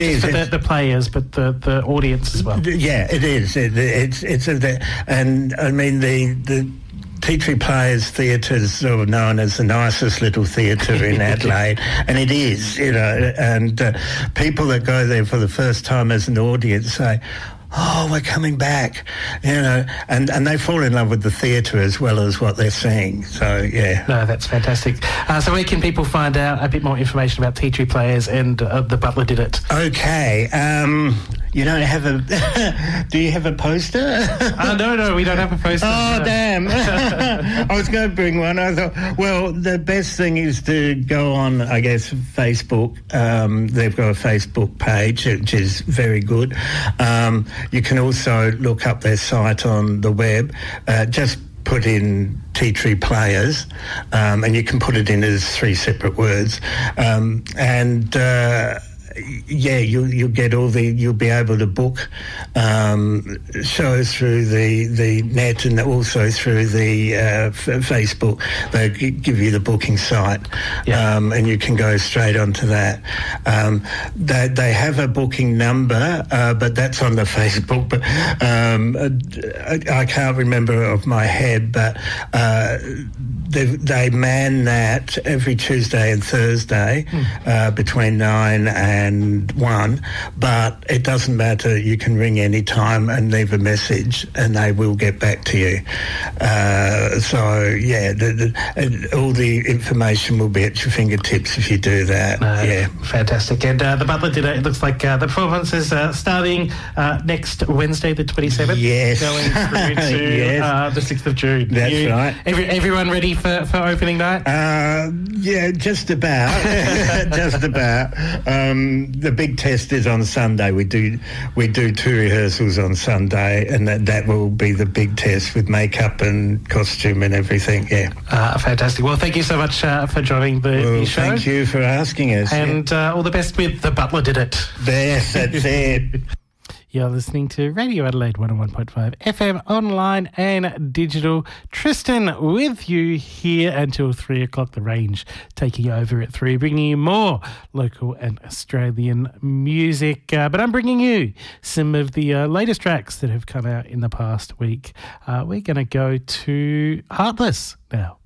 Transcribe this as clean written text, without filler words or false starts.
Just for the players, but the audience as well. Yeah, it is. And I mean the Tea Tree Players Theatre is sort of known as the nicest little theatre in Adelaide, and it is, and people that go there for the first time as an audience say, oh, we're coming back, and they fall in love with the theatre as well as what they're seeing. So, yeah. No, that's fantastic. So where can people find out a bit more information about Tea Tree Players and The Butler Did It? Okay. You don't have a... Do you have a poster? No, we don't have a poster. Oh, damn. I was going to bring one. I thought, well, the best thing is to go on, I guess, Facebook. They've got a Facebook page, which is very good. You can also look up their site on the web. Just put in Tea Tree Players, and you can put it in as 3 separate words. You'll get you'll be able to book shows through the net and also through the Facebook. They give you the booking site, and you can go straight onto that. They have a booking number, but that's on the Facebook. But I can't remember off my head, but they man that every Tuesday and Thursday between 9 and 1, but it doesn't matter. You can ring any time and leave a message and they will get back to you. All the information will be at your fingertips if you do that. Fantastic. And The Butler Did It. It looks like the performance is starting next Wednesday, the 27th. Yes. Going through to the 6th of June. That's right. Everyone ready for opening night? Just about. Just about. The big test is on Sunday. We do 2 rehearsals on Sunday, and that will be the big test with makeup and costume and everything. Yeah. Fantastic. Well, thank you so much for joining the show. Thank you for asking us. And all the best with The Butler Did It. Yes, that's it. You're listening to Radio Adelaide 101.5 FM, online and digital. Tristan with you here until 3 o'clock. The Range taking over at 3, bringing you more local and Australian music. But I'm bringing you some of the latest tracks that have come out in the past week. We're going to go to Heartless now.